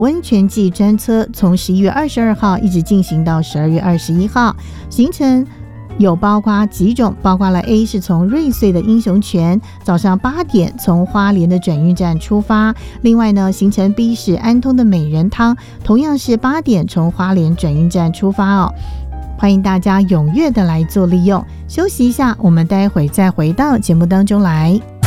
温泉季专车，从11月22号一直进行到12月21号，行程有包括几种，包括了 A 是从瑞穗的英雄泉，早上8点从花莲的转运站出发。另外呢，行程 B 是安通的美人汤，同样是8点从花莲转运站出发哦。欢迎大家踊跃的来做利用。休息一下，我们待会再回到节目当中来。